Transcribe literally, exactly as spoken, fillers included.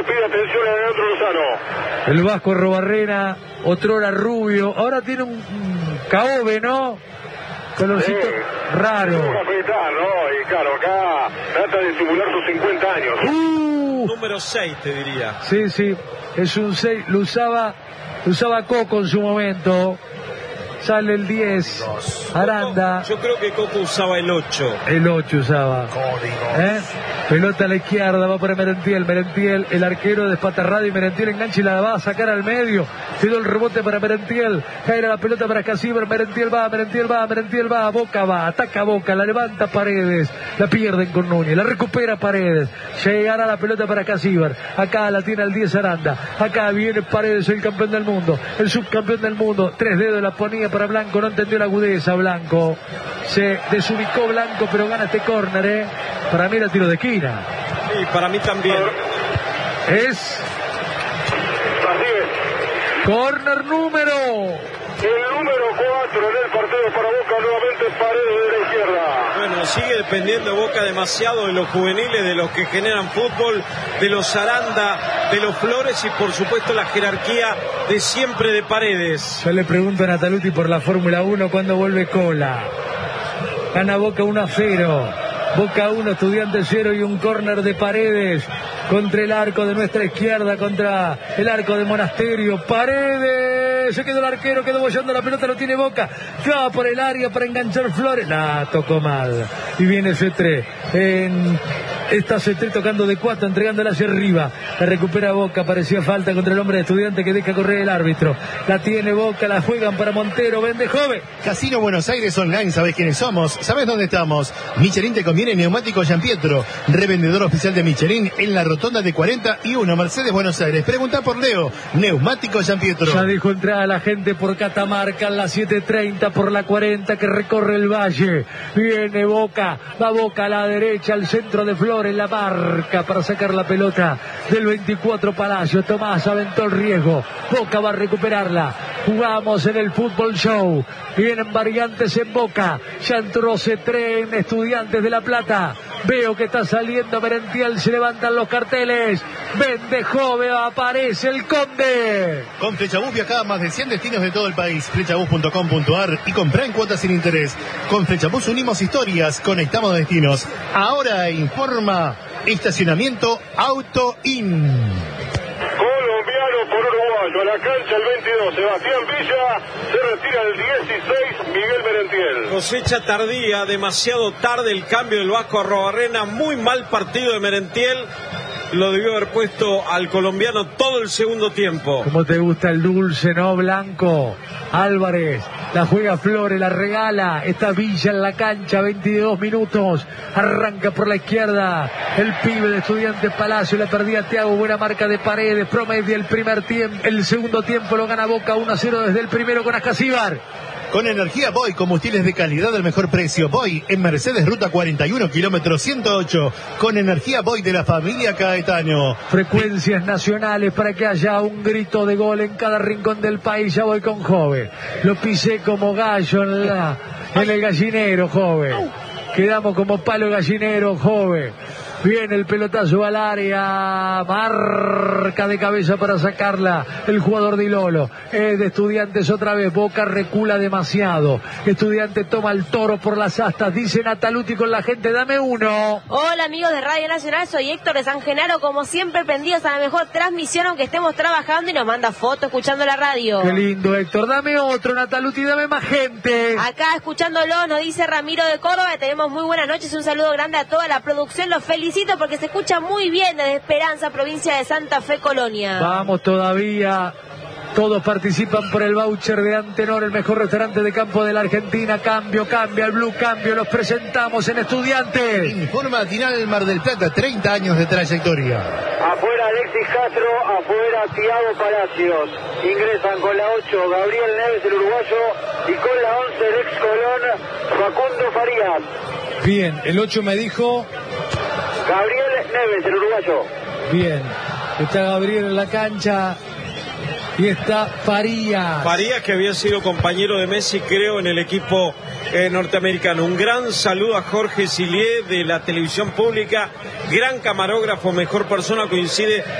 le pide atención a Leandro Lozano. El Vasco Arrobarrena, otrora rubio, ahora tiene un, un caobe, ¿no? Colorcito Sí, raro. tuvo que apretar, ¿no? Y claro, acá trata de simular sus cincuenta años. Uh, Número seis, te diría. sí, sí, es un seis, lo usaba, lo usaba Coco en su momento. Sale el diez, Aranda. Coco, yo creo que Coco usaba el ocho. El ocho usaba. ¿Eh? Pelota a la izquierda, va para Merentiel. Merentiel, el arquero despatarrado y Merentiel engancha y la va a sacar al medio. Quedó el rebote para Merentiel. Cae la pelota para Casíbar. Merentiel va, Merentiel va, Merentiel va. Boca va, ataca Boca, la levanta Paredes. La pierden con Núñez, la recupera Paredes. Llegará la pelota para Casíbar. Acá la tiene el diez Aranda. Acá viene Paredes, el campeón del mundo. El subcampeón del mundo. Tres dedos la ponía para Blanco, no entendió la agudeza Blanco. Se desubicó Blanco, pero gana este córner, ¿eh? Para mí era tiro de esquina. Sí, para mí también. Es Así es. córner número. El número cuatro en el partido para Boca, nuevamente Paredes de la izquierda. Bueno, sigue dependiendo Boca demasiado de los juveniles, de los que generan fútbol, de los Aranda, de los Flores y por supuesto la jerarquía de siempre de Paredes. Yo le pregunto a Nataluti por la Fórmula uno cuándo vuelve Cola. Gana Boca uno a cero. Boca uno, Estudiantes cero y un córner de Paredes contra el arco de nuestra izquierda, contra el arco de Monasterio. Paredes, se quedó el arquero, quedó bollando la pelota, lo tiene Boca. Va por el área para enganchar Flores. La tocó mal. Y viene Cetré. En... Está Cetré tocando de cuatro, entregándola hacia arriba. La recupera Boca, parecía falta contra el hombre de Estudiante que deja correr el árbitro. La tiene Boca, la juegan para Montero, vende joven. Casino Buenos Aires Online, ¿sabés quiénes somos? ¿Sabés dónde estamos? Michelin te conviene Neumático Giampietro, revendedor oficial de Michelin en la rotonda de cuarenta y uno, Mercedes, Buenos Aires. Pregunta por Leo, Neumático Giampietro. Ya dijo entrada la gente por Catamarca en la siete treinta, por la cuarenta que recorre el valle. Viene Boca, va Boca a la derecha, al centro de Flores, la marca para sacar la pelota del veinticuatro Palacio. Tomás aventó el riesgo, Boca va a recuperarla. Jugamos en el Fútbol Show, vienen variantes en Boca, ya entró Cetré en Estudiantes de La Plata. Veo que está saliendo Merentiel, se levantan los carteles. Vende joven, aparece el Conde. Con Flechabús viaja a más de cien destinos de todo el país. Flechabús punto com punto ar y comprá en cuotas sin interés. Con Flechabús unimos historias, conectamos destinos. Ahora informa Estacionamiento Auto In. Colombiano por uruguayo, a la cancha el veintidós, Sebastián Villa, se retira el dieciséis, Miguel Merentiel. Cosecha tardía, demasiado tarde el cambio del Vasco Arrobarrena, muy mal partido de Merentiel. Lo debió haber puesto al colombiano todo el segundo tiempo. ¿Cómo te gusta el dulce, no, Blanco? Álvarez, la juega Flores, la regala. Está Villa en la cancha, veintidós minutos. Arranca por la izquierda el pibe de Estudiantes Palacio. La perdía Thiago, buena marca de Paredes. Promedia el primer tiempo, el segundo tiempo lo gana Boca uno a cero desde el primero con Ascasíbar. Con energía Boy, combustibles de calidad al mejor precio. Boy en Mercedes, ruta cuarenta y uno, kilómetro ciento ocho. Con energía Boy de la familia Caetano. Frecuencias nacionales para que haya un grito de gol en cada rincón del país. Ya voy con Jove. Lo pisé como gallo en, la, en el gallinero, Jove. Quedamos como palo gallinero, Jove. Viene el pelotazo al área, marca de cabeza para sacarla el jugador de Ilolo. Es de Estudiantes otra vez, Boca recula demasiado. Estudiantes toma el toro por las astas, dice Nataluti con la gente, dame uno. Hola amigos de Radio Nacional, soy Héctor de San Genaro, como siempre pendidos a la mejor transmisión aunque estemos trabajando y nos manda foto escuchando la radio. Qué lindo Héctor, dame otro Nataluti, dame más gente. Acá escuchándolo nos dice Ramiro de Córdoba, tenemos muy buenas noches, un saludo grande a toda la producción, los felicito porque se escucha muy bien desde Esperanza, provincia de Santa Fe, Colonia. Vamos todavía. Todos participan por el voucher de Antenor, el mejor restaurante de campo de la Argentina. Cambio, cambia, el Blue Cambio. Los presentamos en Estudiantes. Informa Tinal Mar del Plata, treinta años de trayectoria. Afuera Alexis Castro, afuera Thiago Palacios. Ingresan con la ocho Gabriel Neves, el uruguayo, y con la once el ex Colón, Facundo Farías. Bien, el ocho me dijo... Gabriel Neves, el uruguayo. Bien, está Gabriel en la cancha y está Farías. Farías, que había sido compañero de Messi, creo, en el equipo eh, norteamericano. Un gran saludo a Jorge Silié de la televisión pública, gran camarógrafo, mejor persona, coincide